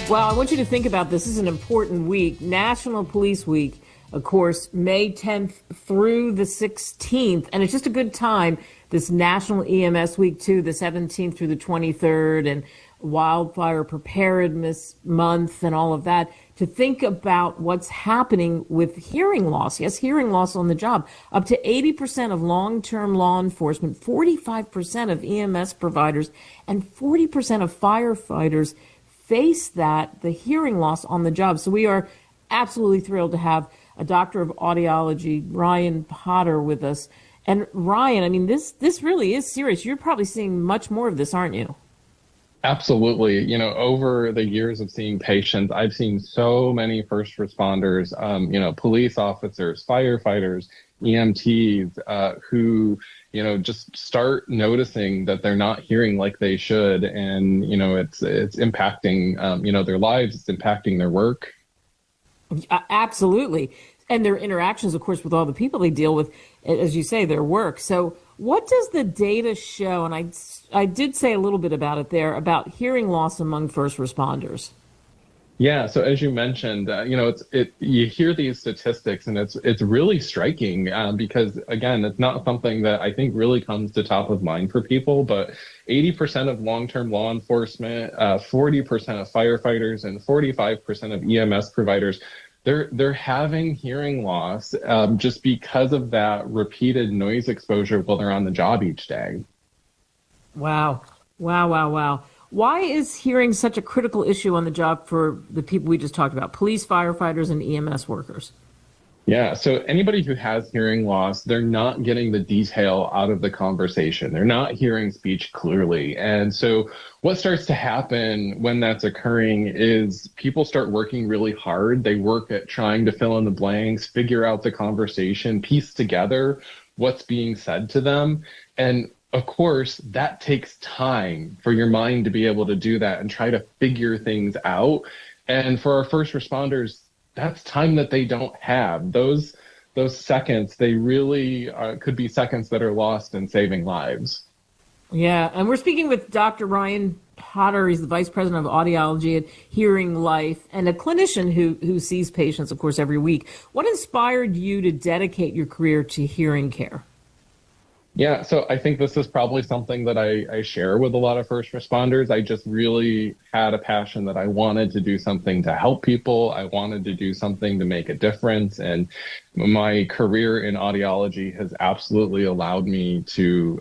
Well, I want you to think about this. This is an important week, National Police Week, of course, May 10th through the 16th. And it's just a good time, this National EMS Week, too, the 17th through the 23rd, and Wildfire Preparedness Month and all of that, to think about what's happening with hearing loss. Yes, hearing loss on the job. Up to 80% of long-term law enforcement, 45% of EMS providers, and 40% of firefighters face the hearing loss on the job. So we are absolutely thrilled to have a doctor of audiology, Ryan Potter, with us. And Ryan, I mean, this really is serious. You're probably seeing much more of this, aren't you? Absolutely. You know, over the years of seeing patients, I've seen so many first responders, police officers, firefighters, EMTs, who, just start noticing that they're not hearing like they should. And, it's impacting, their lives, it's impacting their work. Absolutely. And their interactions, of course, with all the people they deal with, as you say, their work. So what does the data show? And I did say a little bit about it there, about hearing loss among first responders. Yeah. So as you mentioned, you hear these statistics and it's really striking because, again, it's not something that I think really comes to top of mind for people. But 80% of long-term law enforcement, 40% of firefighters, and 45% of EMS providers, they're having hearing loss just because of that repeated noise exposure while they're on the job each day. Wow. Why is hearing such a critical issue on the job for the people we just talked about, police, firefighters, and EMS workers? Yeah, so anybody who has hearing loss, they're not getting the detail out of the conversation. They're not hearing speech clearly. And so what starts to happen when that's occurring is people start working really hard. They work at trying to fill in the blanks, figure out the conversation, piece together what's being said to them. And of course, that takes time for your mind to be able to do that and try to figure things out. And for our first responders, that's time that they don't have. Those seconds, they really could be seconds that are lost in saving lives. Yeah, and we're speaking with Dr. Ryan Potter. He's the Vice President of Audiology at Hearing Life and a clinician who sees patients, of course, every week. What inspired you to dedicate your career to hearing care? Yeah, so I think this is probably something that I share with a lot of first responders. I just really had a passion that I wanted to do something to help people. I wanted to do something to make a difference. And my career in audiology has absolutely allowed me to